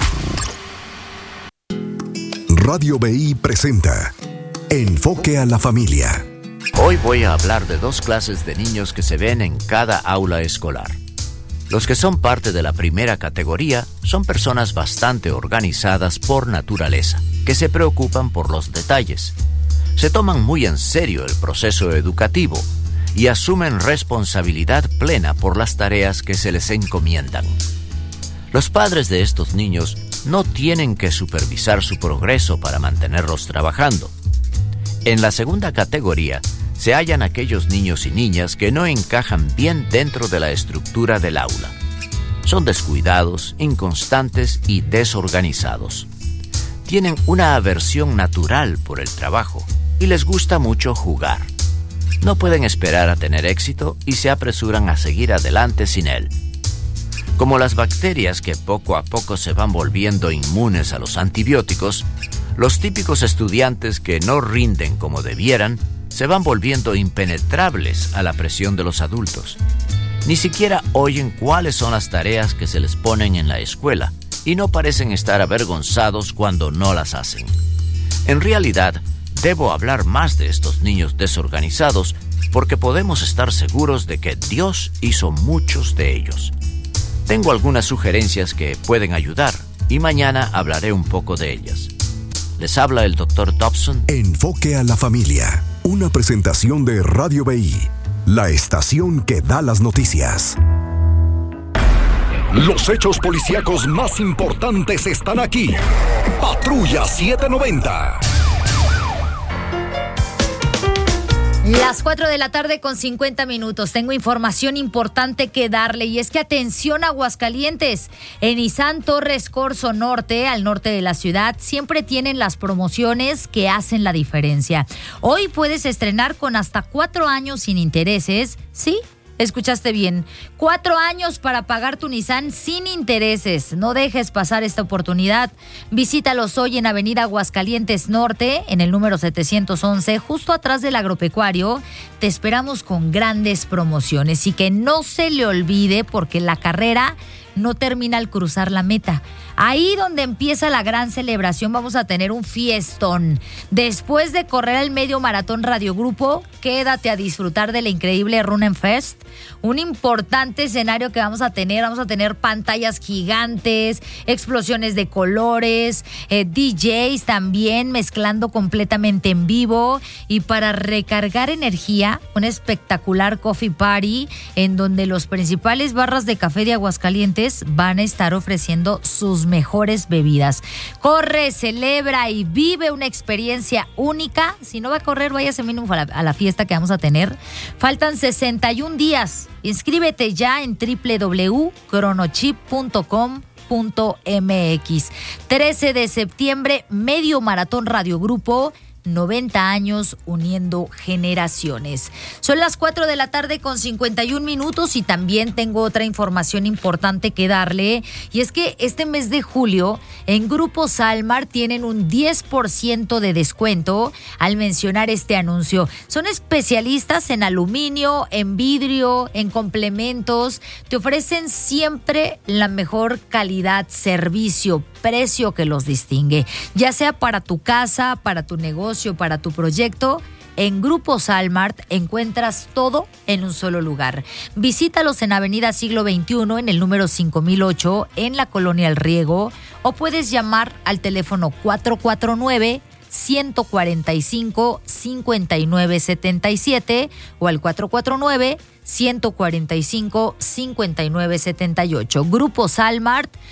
Radio B I presenta Enfoque a la Familia. Hoy voy a hablar de dos clases de niños que se ven en cada aula escolar. Los que son parte de la primera categoría son personas bastante organizadas por naturaleza, que se preocupan por los detalles. Se toman muy en serio el proceso educativo y asumen responsabilidad plena por las tareas que se les encomiendan. Los padres de estos niños no tienen que supervisar su progreso para mantenerlos trabajando. En la segunda categoría se hallan aquellos niños y niñas que no encajan bien dentro de la estructura del aula. Son descuidados, inconstantes y desorganizados. Tienen una aversión natural por el trabajo y les gusta mucho jugar. No pueden esperar a tener éxito y se apresuran a seguir adelante sin él. Como las bacterias que poco a poco se van volviendo inmunes a los antibióticos, los típicos estudiantes que no rinden como debieran se van volviendo impenetrables a la presión de los adultos. Ni siquiera oyen cuáles son las tareas que se les ponen en la escuela y no parecen estar avergonzados cuando no las hacen. En realidad, debo hablar más de estos niños desorganizados porque podemos estar seguros de que Dios hizo muchos de ellos. Tengo algunas sugerencias que pueden ayudar y mañana hablaré un poco de ellas. Les habla el doctor Dobson. Enfoque a la Familia, una presentación de Radio B I, la estación que da las noticias. Los hechos policíacos más importantes están aquí. Patrulla setecientos noventa. Las cuatro de la tarde con cincuenta minutos. Tengo información importante que darle y es que atención Aguascalientes. En Nissan Torres Corzo Norte, al norte de la ciudad, siempre tienen las promociones que hacen la diferencia. Hoy puedes estrenar con hasta cuatro años sin intereses, ¿sí? Escuchaste bien, cuatro años para pagar tu Nissan sin intereses. No dejes pasar esta oportunidad. Visítalos hoy en Avenida Aguascalientes Norte, en el número setecientos once, justo atrás del agropecuario. Te esperamos con grandes promociones y que no se le olvide porque la carrera no termina al cruzar la meta. Ahí donde empieza la gran celebración vamos a tener un fiestón. Después de correr el medio maratón Radio Grupo, quédate a disfrutar del increíble Run and Fest. Un importante escenario que vamos a tener. Vamos a tener pantallas gigantes, explosiones de colores, eh, D Js también mezclando completamente en vivo. Y para recargar energía, un espectacular coffee party en donde los principales barras de café de Aguascalientes van a estar ofreciendo sus mejores bebidas. Corre, celebra y vive una experiencia única. Si no va a correr, váyase mínimo a la, a la fiesta que vamos a tener. Faltan sesenta y un días. Inscríbete ya en doble u doble u doble u punto cronochip punto com punto m x. trece de septiembre, medio maratón Radio Grupo. noventa años uniendo generaciones. Son las cuatro de la tarde con cincuenta y un minutos y también tengo otra información importante que darle y es que este mes de julio en Grupo Salmar tienen un diez por ciento de descuento al mencionar este anuncio. Son especialistas en aluminio, en vidrio, en complementos. Te ofrecen siempre la mejor calidad, servicio, precio que los distingue, ya sea para tu casa, para tu negocio, para tu proyecto. En Grupo Salmart encuentras todo en un solo lugar. Visítalos en Avenida Siglo veintiuno, en el número cinco mil ocho, en la Colonia El Riego, o puedes llamar al teléfono cuatro cuatro nueve, uno cuatro cinco, cinco nueve siete siete o al cuatro cuatro nueve, uno cuatro cinco, cinco nueve siete ocho. Grupo Salmart,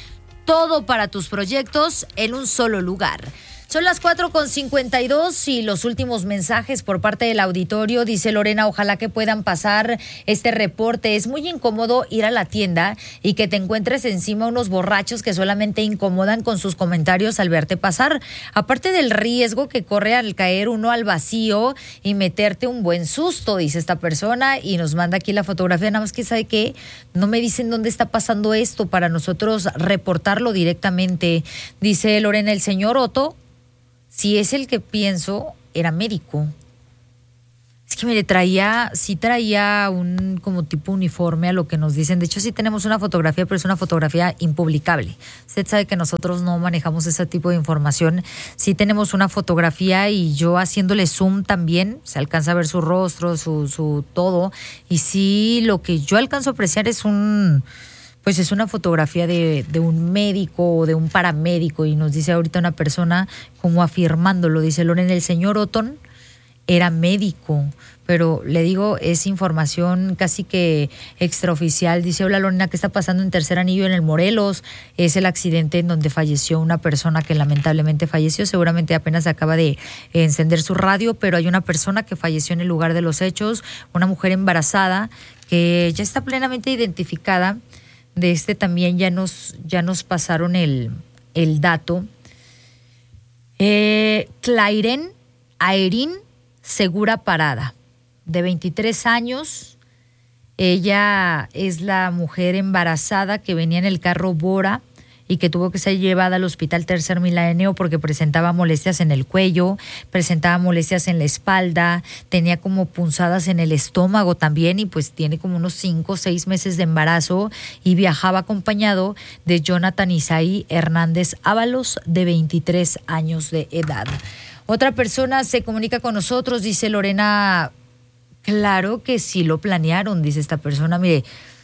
todo para tus proyectos en un solo lugar. Son las cuatro con cincuenta y dos y los últimos mensajes por parte del auditorio. Dice Lorena, ojalá que puedan pasar este reporte. Es muy incómodo ir a la tienda y que te encuentres encima unos borrachos que solamente incomodan con sus comentarios al verte pasar. Aparte del riesgo que corre al caer uno al vacío y meterte un buen susto, dice esta persona, y nos manda aquí la fotografía. Nada más que sabe que no me dicen dónde está pasando esto para nosotros reportarlo directamente. Dice Lorena, el señor Otto, si es el que pienso, era médico. Es que mire, traía, sí traía un como tipo uniforme a lo que nos dicen. De hecho, sí tenemos una fotografía, pero es una fotografía impublicable. Usted sabe que nosotros no manejamos ese tipo de información. Sí tenemos una fotografía y yo haciéndole zoom también, se alcanza a ver su rostro, su, su todo. Y sí, lo que yo alcanzo a apreciar es un... Pues es una fotografía de, de un médico o de un paramédico y nos dice ahorita una persona como afirmándolo, dice Lorena, el señor Otton era médico, pero le digo, es información casi que extraoficial. Dice, hola Lorena, ¿qué está pasando en Tercer Anillo en el Morelos? Es el accidente en donde falleció una persona que lamentablemente falleció, seguramente apenas acaba de encender su radio, pero hay una persona que falleció en el lugar de los hechos, una mujer embarazada que ya está plenamente identificada. De este también ya nos, ya nos pasaron el, el dato. Eh, Clairén Aerín Segura Parada, de veintitrés años. Ella es la mujer embarazada que venía en el carro Bora y que tuvo que ser llevada al Hospital Tercer Milenio porque presentaba molestias en el cuello, presentaba molestias en la espalda, tenía como punzadas en el estómago también y pues tiene como unos cinco o seis meses de embarazo y viajaba acompañado de Jonathan Isaí Hernández Ábalos, de veintitrés años de edad. Otra persona se comunica con nosotros, dice Lorena, claro que sí lo planearon, dice esta persona. Mire,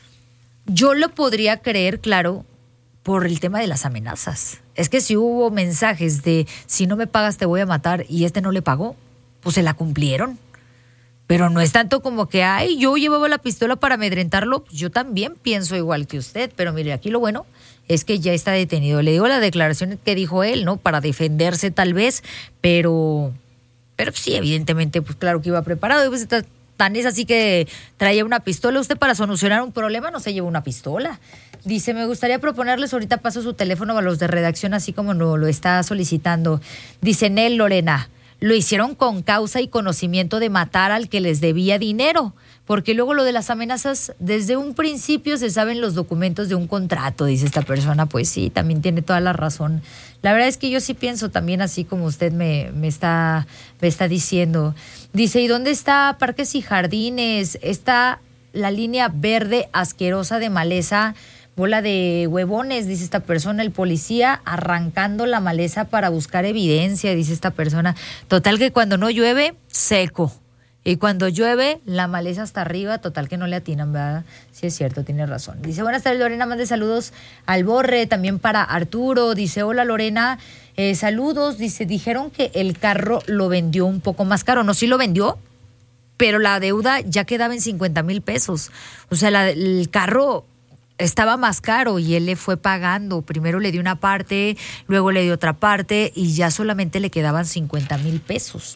yo lo podría creer, claro, por el tema de las amenazas. Es que si hubo mensajes de si no me pagas te voy a matar y este no le pagó, pues se la cumplieron. Pero no es tanto como que, ay, yo llevaba la pistola para amedrentarlo. Yo también pienso igual que usted, pero mire, aquí lo bueno es que ya está detenido. Le digo la declaración que dijo él, ¿no? Para defenderse tal vez, pero, pero sí, evidentemente, pues claro que iba preparado. Pues, tan es así que traía una pistola. Usted para solucionar un problema no se lleva una pistola. Dice, me gustaría proponerles, ahorita paso su teléfono a los de redacción, así como no lo está solicitando. Dice Nel Lorena, lo hicieron con causa y conocimiento de matar al que les debía dinero, porque luego lo de las amenazas, desde un principio se saben los documentos de un contrato, dice esta persona. Pues sí, también tiene toda la razón. La verdad es que yo sí pienso también así como usted me, me, está, me está diciendo. Dice, ¿y dónde está Parques y Jardines? Está la línea verde asquerosa de maleza, bola de huevones, dice esta persona. El policía arrancando la maleza para buscar evidencia, dice esta persona. Total que cuando no llueve, seco. Y cuando llueve, la maleza hasta arriba, total que no le atinan, ¿verdad? Sí es cierto, tiene razón. Dice, buenas tardes Lorena, mande saludos al Borre, también para Arturo. Dice, hola Lorena, eh, saludos. Dice, dijeron que el carro lo vendió un poco más caro. No, sí lo vendió, pero la deuda ya quedaba en cincuenta mil pesos. O sea, la, el carro estaba más caro y él le fue pagando. Primero le dio una parte, luego le dio otra parte y ya solamente le quedaban cincuenta mil pesos.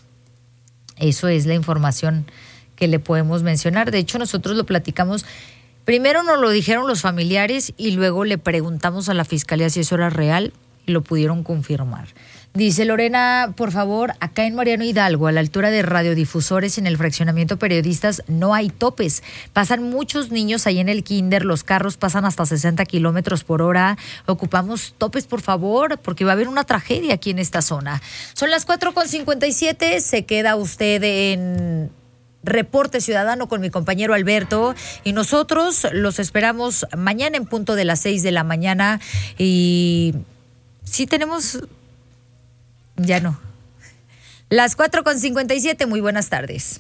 Eso es la información que le podemos mencionar. De hecho, nosotros lo platicamos. Primero nos lo dijeron los familiares y luego le preguntamos a la fiscalía si eso era real y lo pudieron confirmar. Dice Lorena, por favor, acá en Mariano Hidalgo, a la altura de radiodifusores en el fraccionamiento Periodistas, no hay topes. Pasan muchos niños ahí en el kinder, los carros pasan hasta sesenta kilómetros por hora. Ocupamos topes, por favor, porque va a haber una tragedia aquí en esta zona. Son las cuatro con cincuenta y siete, se queda usted en Reporte Ciudadano con mi compañero Alberto y nosotros los esperamos mañana en punto de las seis de la mañana y sí tenemos... Ya no. Las cuatro con cincuenta y siete, muy buenas tardes.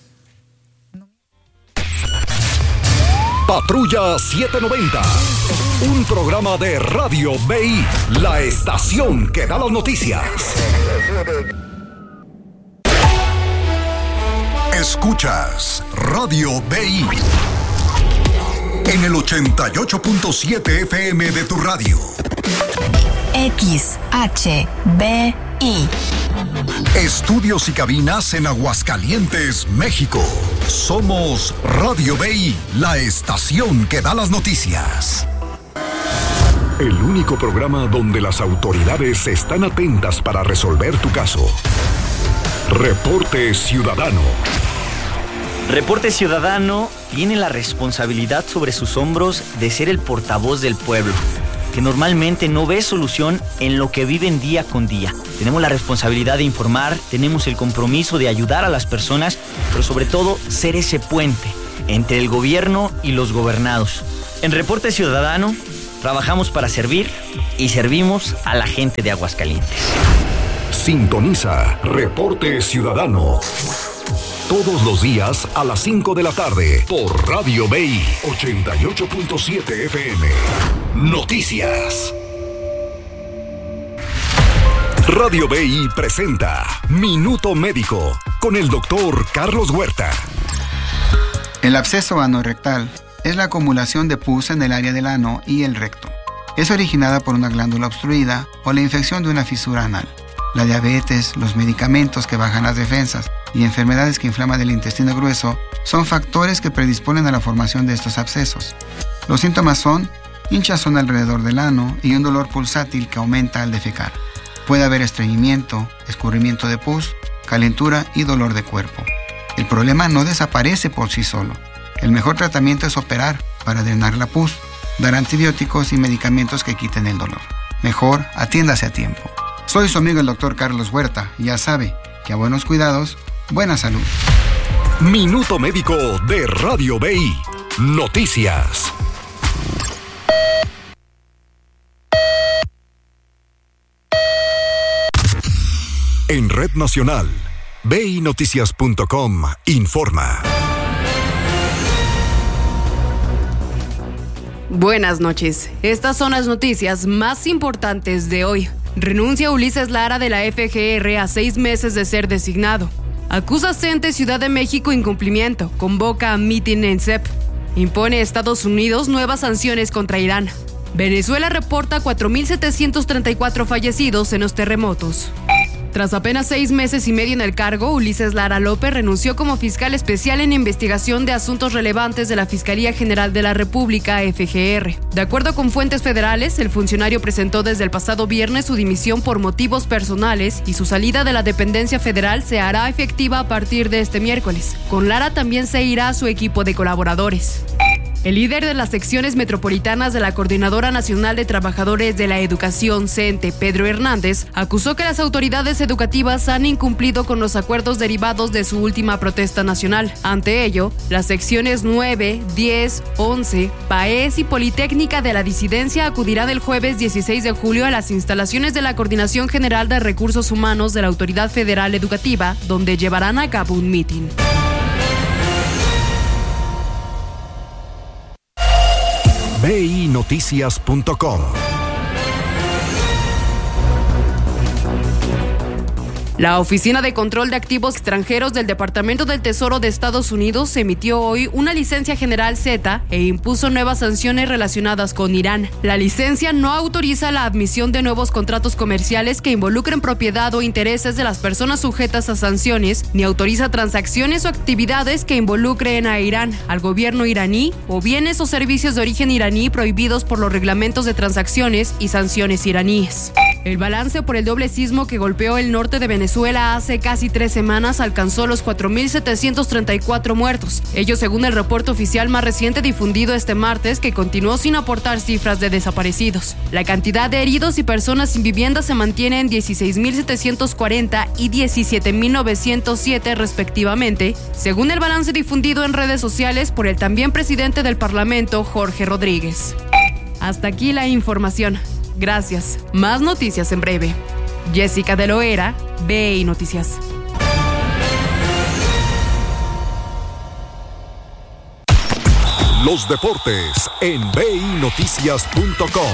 Patrulla setecientos noventa, un programa de Radio B I, la estación que da las noticias. Escuchas Radio B I en el ochenta y ocho punto siete F M de tu radio. X H B I. Estudios y cabinas en Aguascalientes, México. Somos Radio B I, la estación que da las noticias. El único programa donde las autoridades están atentas para resolver tu caso. Reporte Ciudadano. Reporte Ciudadano tiene la responsabilidad sobre sus hombros de ser el portavoz del pueblo, que normalmente no ve solución en lo que viven día con día. Tenemos la responsabilidad de informar, tenemos el compromiso de ayudar a las personas, pero sobre todo ser ese puente entre el gobierno y los gobernados. En Reporte Ciudadano trabajamos para servir y servimos a la gente de Aguascalientes. Sintoniza Reporte Ciudadano todos los días a las cinco de la tarde por Radio B I ochenta y ocho punto siete F M. Noticias. Radio B I presenta Minuto Médico con el doctor Carlos Huerta. El absceso anorrectal es la acumulación de pus en el área del ano y el recto. Es originada por una glándula obstruida o la infección de una fisura anal. La diabetes, los medicamentos que bajan las defensas y enfermedades que inflaman el intestino grueso son factores que predisponen a la formación de estos abscesos. Los síntomas son hinchazón alrededor del ano y un dolor pulsátil que aumenta al defecar. Puede haber estreñimiento, escurrimiento de pus, calentura y dolor de cuerpo. El problema no desaparece por sí solo. El mejor tratamiento es operar para drenar la pus, dar antibióticos y medicamentos que quiten el dolor. Mejor, atiéndase a tiempo. Soy su amigo el doctor Carlos Huerta y ya sabe que a buenos cuidados, buena salud. Minuto Médico de Radio B I. Noticias. En Red Nacional, B I Noticias punto com informa. Buenas noches. Estas son las noticias más importantes de hoy. Renuncia Ulises Lara de la F G R a seis meses de ser designado. Acusa CENTE Ciudad de México incumplimiento. Convoca a mitin en C E P. Impone a Estados Unidos nuevas sanciones contra Irán. Venezuela reporta cuatro mil setecientos treinta y cuatro fallecidos en los terremotos. Tras apenas seis meses y medio en el cargo, Ulises Lara López renunció como fiscal especial en investigación de asuntos relevantes de la Fiscalía General de la República, F G R. De acuerdo con fuentes federales, el funcionario presentó desde el pasado viernes su dimisión por motivos personales y su salida de la dependencia federal se hará efectiva a partir de este miércoles. Con Lara también se irá su equipo de colaboradores. El líder de las secciones metropolitanas de la Coordinadora Nacional de Trabajadores de la Educación, CENTE, Pedro Hernández, acusó que las autoridades educativas han incumplido con los acuerdos derivados de su última protesta nacional. Ante ello, las secciones nueve, diez, once, PAES y Politécnica de la Disidencia acudirán el jueves dieciséis de julio a las instalaciones de la Coordinación General de Recursos Humanos de la Autoridad Federal Educativa, donde llevarán a cabo un mitin. B I Noticias punto com. La Oficina de Control de Activos Extranjeros del Departamento del Tesoro de Estados Unidos emitió hoy una licencia general Z e impuso nuevas sanciones relacionadas con Irán. La licencia no autoriza la admisión de nuevos contratos comerciales que involucren propiedad o intereses de las personas sujetas a sanciones, ni autoriza transacciones o actividades que involucren a Irán, al gobierno iraní o bienes o servicios de origen iraní prohibidos por los reglamentos de transacciones y sanciones iraníes. El balance por el doble sismo que golpeó el norte de Venezuela hace casi tres semanas alcanzó los cuatro mil setecientos treinta y cuatro muertos. Ello según el reporte oficial más reciente difundido este martes, que continuó sin aportar cifras de desaparecidos. La cantidad de heridos y personas sin vivienda se mantiene en dieciséis mil setecientos cuarenta y diecisiete mil novecientos siete respectivamente, según el balance difundido en redes sociales por el también presidente del Parlamento, Jorge Rodríguez. Hasta aquí la información. Gracias. Más noticias en breve. Jessica de Loera, B I Noticias. Los deportes en B I Noticias punto com.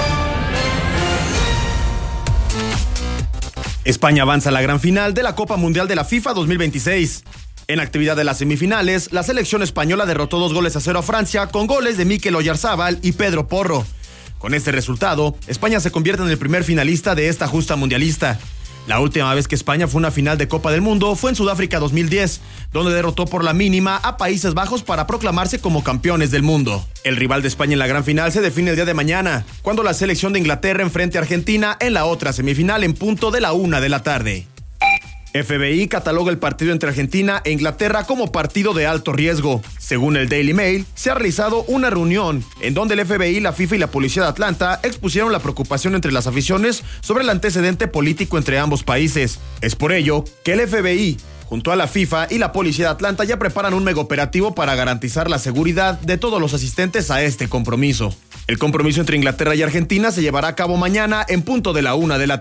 España avanza a la gran final de la Copa Mundial de la FIFA dos mil veintiséis. En actividad de las semifinales, la selección española derrotó dos goles a cero a Francia con goles de Mikel Oyarzábal y Pedro Porro. Con este resultado, España se convierte en el primer finalista de esta justa mundialista. La última vez que España fue a una final de Copa del Mundo fue en Sudáfrica dos mil diez, donde derrotó por la mínima a Países Bajos para proclamarse como campeones del mundo. El rival de España en la gran final se define el día de mañana, cuando la selección de Inglaterra enfrente a Argentina en la otra semifinal en punto de la una de la tarde. F B I cataloga el partido entre Argentina e Inglaterra como partido de alto riesgo. Según el Daily Mail, se ha realizado una reunión en donde el F B I, la FIFA y la Policía de Atlanta expusieron la preocupación entre las aficiones sobre el antecedente político entre ambos países. Es por ello que el F B I, junto a la FIFA y la Policía de Atlanta, ya preparan un mega operativo para garantizar la seguridad de todos los asistentes a este compromiso. El compromiso entre Inglaterra y Argentina se llevará a cabo mañana en punto de la una de la